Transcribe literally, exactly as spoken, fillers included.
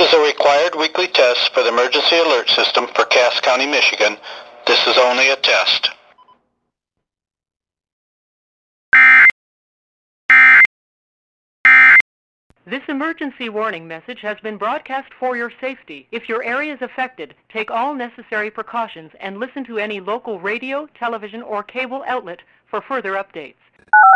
is a required weekly test for the emergency alert system for Cass County, Michigan. This is only a test. This emergency warning message has been broadcast for your safety. If your area is affected, take all necessary precautions and listen to any local radio, television, or cable outlet for further updates.